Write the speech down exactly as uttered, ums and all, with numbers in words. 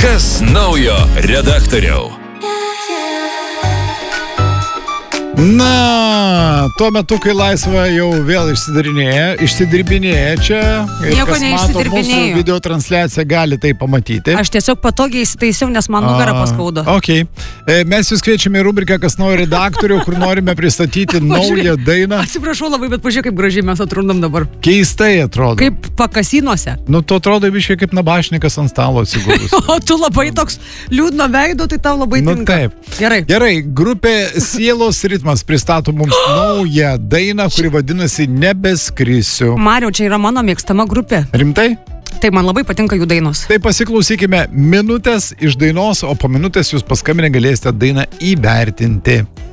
Kas naujo redaktoriau? Na, tuo metu, kai laisva jau vėl išsidarinėja, išsidirbinėja čia. Ir Nieko kas mato mūsų video transliaciją, gali tai pamatyti. Aš tiesiog patogiai įsitaisiau, nes man nugarą paskaudo. Ok. Mes jūs kviečiame į rubriką Kas naujo redaktorių, kur norime pristatyti naują dainą. Atsiprašau labai, bet pažiūrėk, kaip gražiai mes atrodom dabar. Keistai atrodo. Kaip pakasinuose. Nu, tu atrodo biškai kaip nabašnikas ant stalo atsigulus. O tu labai toks liūdno veido, tai tau labai Nu, tinka. taip. Gerai. Gerai, grupė Sielos ritmas pristato mums naują dainą, kuri vadinasi Nebeskrisiu. Mariau, čia yra mano mėgstama grupė. Rimtai? Tai man labai patinka jų dainos. Tai pasiklausykime minutės iš dainos, o po minutės jūs paskambinę galėsite dainą įvertinti.